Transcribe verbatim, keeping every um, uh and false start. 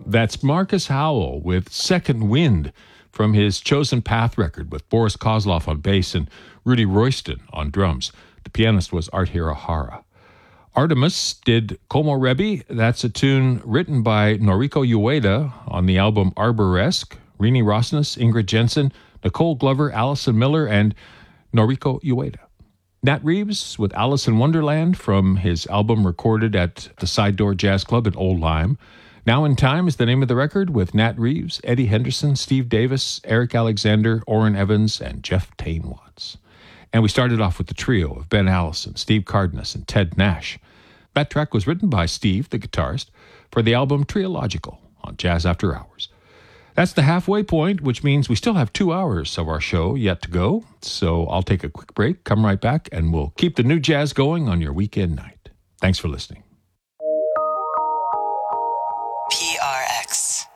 That's Marcus Howell with Second Wind from his Chosen Path record with Boris Kozlov on bass and Rudy Royston on drums. The pianist was Art Hirahara. Artemis did Como Rebbe. That's a tune written by Noriko Ueda on the album Arboresque. Rini Rosnes, Ingrid Jensen, Nicole Glover, Allison Miller, and Noriko Ueda. Nat Reeves with Alice in Wonderland from his album recorded at the Side Door Jazz Club in Old Lyme. Now in Time is the name of the record with Nat Reeves, Eddie Henderson, Steve Davis, Eric Alexander, Orrin Evans, and Jeff Tain Watts. And we started off with the trio of Ben Allison, Steve Cardenas, and Ted Nash. That track was written by Steve, the guitarist, for the album Triological on Jazz After Hours. That's the halfway point, which means we still have two hours of our show yet to go. So I'll take a quick break, come right back, and we'll keep the new jazz going on your weekend night. Thanks for listening. P R X.